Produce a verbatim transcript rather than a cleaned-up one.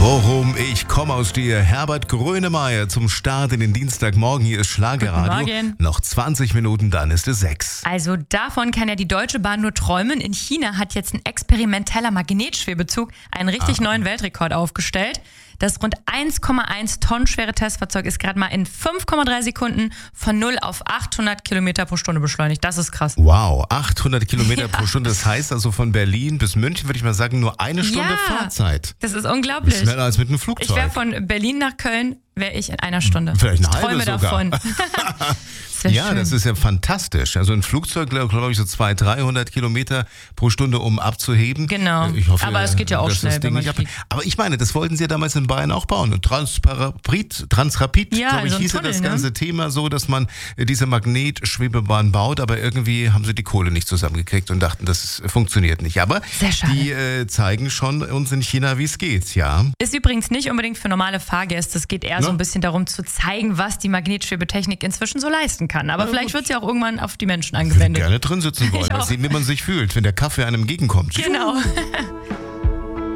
Worum ich komme aus dir. Herbert Grönemeyer zum Start in den Dienstagmorgen. Hier ist Schlagerradio. Guten Morgen. Noch zwanzig Minuten, dann ist es sechs. Also davon kann ja die Deutsche Bahn nur träumen. In China hat jetzt ein experimenteller Magnetschwebezug einen richtig Ah. neuen Weltrekord aufgestellt. Das rund eins Komma eins Tonnen schwere Testfahrzeug ist gerade mal in fünf Komma drei Sekunden von null auf achthundert Kilometer pro Stunde beschleunigt. Das ist krass. Wow, achthundert Kilometer Ja. pro Stunde. Das heißt also von Berlin bis München, würde ich mal sagen, nur eine Stunde Ja. Fahrzeit. Das ist unglaublich. Schneller als mit einem Ich Flugzeug. wäre von Berlin nach Köln, wäre ich in einer Stunde. Vielleicht eine ich träume halbe sogar. davon. Das Ja, schön. das ist ja fantastisch. Also ein Flugzeug, glaube glaub ich, so zweihundert, dreihundert Kilometer pro Stunde, um abzuheben. Genau. Ich hoffe, Aber es geht ja auch dass das schnell, Ding wenn man nicht ab- fliegt. Aber ich meine, das wollten sie ja damals in Bayern auch bauen. Und Transparapid, Transrapid, Ja, glaube ich, so ein hieß ja Tunnel, das ne? ganze Thema so, dass man diese Magnetschwebebahn baut. Aber irgendwie haben sie die Kohle nicht zusammengekriegt und dachten, das funktioniert nicht. Aber Sehr schade. die äh, zeigen schon uns in China, wie es geht, ja. Ist übrigens nicht unbedingt für normale Fahrgäste. Es geht eher so Ja. ein bisschen darum zu zeigen, was die Magnetschwebetechnik inzwischen so leisten kann. Aber Ja, vielleicht gut. wird sie auch irgendwann auf die Menschen Ich würde angewendet. gerne drin sitzen wollen, Ich mal auch. sehen, wie man sich fühlt, wenn der Kaffee einem entgegenkommt. Genau.